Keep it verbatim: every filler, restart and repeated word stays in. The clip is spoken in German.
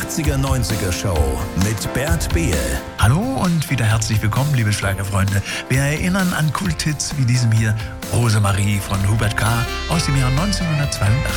achtziger neunziger Show mit Bert Behl. Hallo und wieder herzlich willkommen, liebe Schlagerfreunde. Wir erinnern an Kulthits wie diesem hier, Rosemarie von Hubert K. aus dem Jahr neunzehnhundertzweiundachtzig.